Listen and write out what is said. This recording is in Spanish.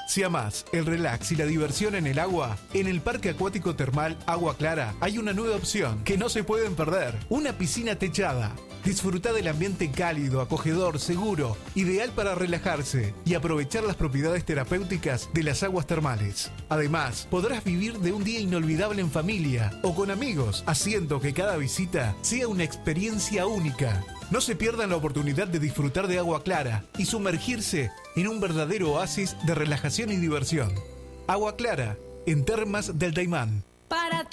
Si amás el relax y la diversión en el agua, en el Parque Acuático Termal Agua Clara hay una nueva opción que no se pueden perder: una piscina techada. Disfruta del ambiente cálido, acogedor, seguro, ideal para relajarse y aprovechar las propiedades terapéuticas de las aguas termales. Además, podrás vivir de un día inolvidable en familia o con amigos, haciendo que cada visita sea una experiencia única. No se pierdan la oportunidad de disfrutar de agua clara y sumergirse en un verdadero oasis de relajación y diversión. Agua Clara, en Termas del Daymán. Para